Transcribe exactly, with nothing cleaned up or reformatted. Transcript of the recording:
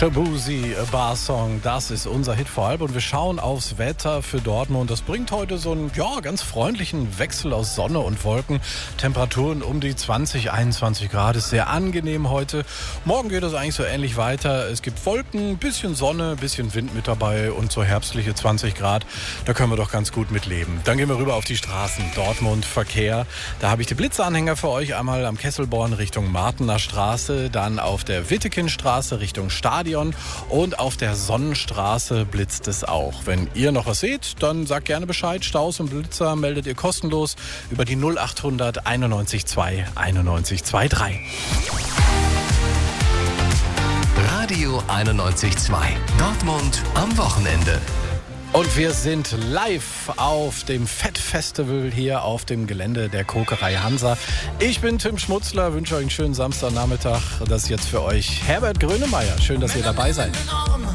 Shabuzi, A Bar Song, das ist unser Hit vor allem. Und wir schauen aufs Wetter für Dortmund. Das bringt heute so einen ja, ganz freundlichen Wechsel aus Sonne und Wolken. Temperaturen um die zwanzig, einundzwanzig Grad. Ist sehr angenehm heute. Morgen geht es eigentlich so ähnlich weiter. Es gibt Wolken, bisschen Sonne, bisschen Wind mit dabei und so herbstliche zwanzig Grad. Da können wir doch ganz gut mit leben. Dann gehen wir rüber auf die Straßen. Dortmund, Verkehr. Da habe ich die Blitzanhänger für euch. Einmal am Kesselborn Richtung Martener Straße, dann auf der Wittekindstraße Richtung Stadion und auf der Sonnenstraße blitzt es auch. Wenn ihr noch was seht, dann sagt gerne Bescheid. Staus und Blitzer meldet ihr kostenlos über die null achthundert einundneunzig zwei einundneunzig drei. Radio einundneunzig Komma zwei. Dortmund am Wochenende. Und wir sind live auf dem Fett-Festival hier auf dem Gelände der Kokerei Hansa. Ich bin Tim Schmutzler, wünsche euch einen schönen Samstagnachmittag. Das ist jetzt für euch Herbert Grönemeyer. Schön, dass ihr dabei seid.